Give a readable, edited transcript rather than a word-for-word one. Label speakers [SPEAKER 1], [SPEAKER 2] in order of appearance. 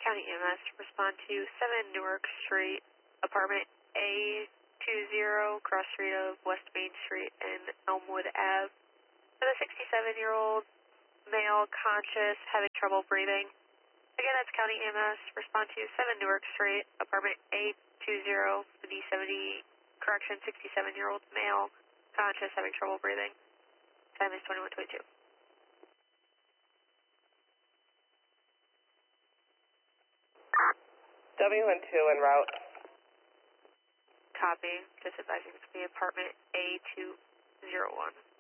[SPEAKER 1] County EMS, respond to 7 Newark Street, apartment A20, cross street of West Main Street and Elmwood Ave. For the 67-year-old male, conscious, having trouble breathing. Again, that's County EMS, respond to 7 Newark Street, apartment A20, for the 67-year-old male, conscious, having trouble breathing. Time is 21:22.
[SPEAKER 2] W12 en route.
[SPEAKER 1] Copy. Just advising it's the apartment A201.